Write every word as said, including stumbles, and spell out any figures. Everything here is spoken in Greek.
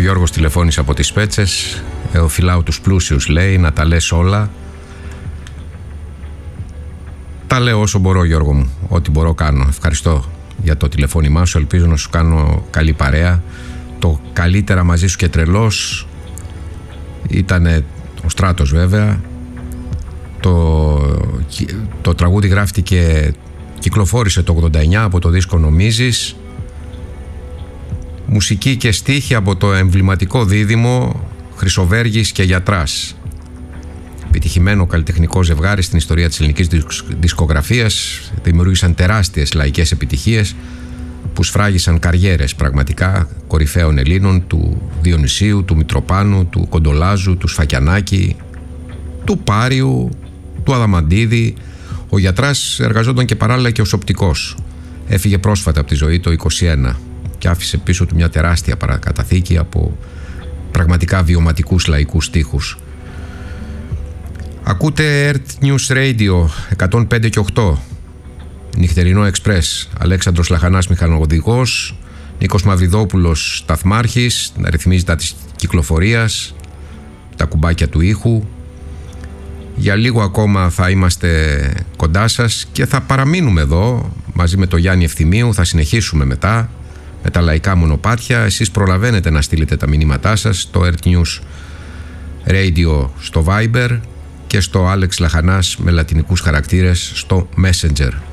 Γιώργος τηλεφώνησε από τις Πέτσες. Εγώ φυλάω τους πλούσιους, λέει, να τα λες όλα. Τα λέω όσο μπορώ, Γιώργο μου. Ό,τι μπορώ κάνω. Ευχαριστώ για το τηλεφώνημά σου. Ελπίζω να σου κάνω καλή παρέα. Το καλύτερα μαζί σου και τρελός ήταν ο Στράτος, βέβαια. Το, το τραγούδι γράφτηκε, κυκλοφόρησε το ογδόντα εννιά από το δίσκο Νομίζεις. Μουσική και στίχη από το εμβληματικό δίδυμο Χρυσοβέργης και Γιατράς. Επιτυχημένο καλλιτεχνικό ζευγάρι στην ιστορία της ελληνικής δισκογραφίας. Δημιούργησαν τεράστιες λαϊκές επιτυχίες που σφράγισαν καριέρες πραγματικά κορυφαίων Ελλήνων, του Διονυσίου, του Μητροπάνου, του Κοντολάζου, του Σφακιανάκη, του Πάριου, του Αδαμαντίδη. Ο Γιατράς εργαζόταν και παράλληλα και ως οπτικός. Έφυγε πρόσφατα από τη ζωή το είκοσι ένα και άφησε πίσω του μια τεράστια παρακαταθήκη από πραγματικά βιωματικούς λαϊκούς στίχους. Ακούτε Earth News Radio εκατόν πέντε και οκτώ, Νυχτερινό Εξπρές. Αλέξανδρος Λαχανάς μηχανοδηγός, Νίκος Μαυριδόπουλος σταθμάρχης, να ρυθμίζει τα της κυκλοφορίας, τα κουμπάκια του ήχου. Για λίγο ακόμα θα είμαστε κοντά σας και θα παραμείνουμε εδώ μαζί με τον Γιάννη Ευθυμίου. Θα συνεχίσουμε μετά με τα λαϊκά μονοπάτια. Εσείς προλαβαίνετε να στείλετε τα μηνύματά σας στο Earth News Radio στο Viber και στο Άλεξ Λαχανάς με λατινικούς χαρακτήρες στο Messenger.